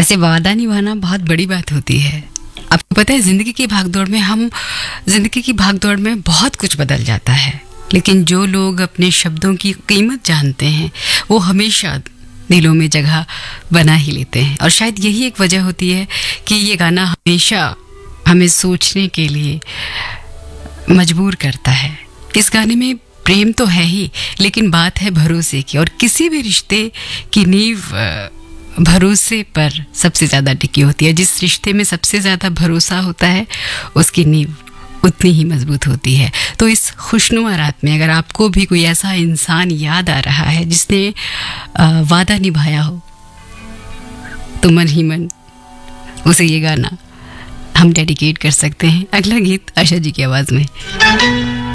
वैसे वादा निभाना बहुत बड़ी बात होती है। आपको पता है ज़िंदगी की भागदौड़ में बहुत कुछ बदल जाता है, लेकिन जो लोग अपने शब्दों की कीमत जानते हैं वो हमेशा दिलों में जगह बना ही लेते हैं। और शायद यही एक वजह होती है कि ये गाना हमेशा हमें सोचने के लिए मजबूर करता है। इस गाने में प्रेम तो है ही, लेकिन बात है भरोसे की, और किसी भी रिश्ते की नींव भरोसे पर सबसे ज़्यादा टिकी होती है। जिस रिश्ते में सबसे ज़्यादा भरोसा होता है उसकी नींव उतनी ही मजबूत होती है। तो इस खुशनुमा रात में अगर आपको भी कोई ऐसा इंसान याद आ रहा है जिसने वादा निभाया हो, तो मन ही मन उसे ये गाना हम डेडिकेट कर सकते हैं। अगला गीत आशा जी की आवाज़ में।